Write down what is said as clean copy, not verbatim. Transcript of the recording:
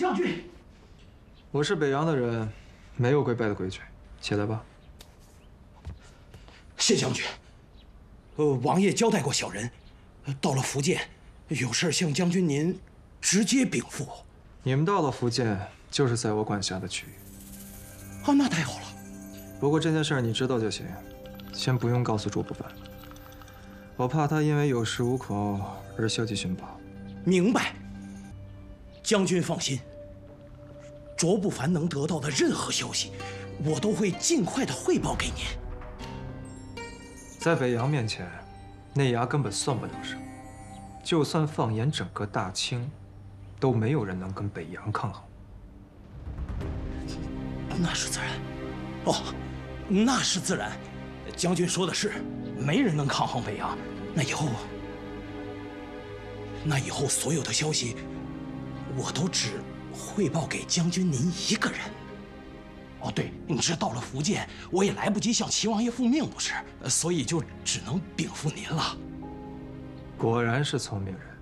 将军， 我是北洋的人，没有跪拜的规矩，起来吧。 谢将军。王爷交代过小人，到了福建，有事向将军您直接禀赋。 你们到了福建，就是在我管辖的区域。 啊，那太好了。 不过这件事你知道就行，先不用告诉卓不凡，我怕他因为有恃无恐而消极寻跑。 明白。将军放心，卓不凡能得到的任何消息，我都会尽快的汇报给您。 在北洋面前，内衙根本算不了什么。就算放眼整个大清，都没有人能跟北洋抗衡。 那是自然。哦，那是自然。将军说的是，没人能抗衡北洋。那以后所有的消息，我都只汇报给将军您一个人。哦，对，你这到了福建，我也来不及向齐王爷复命，不是？所以就只能禀赋您了。 果然是聪明人。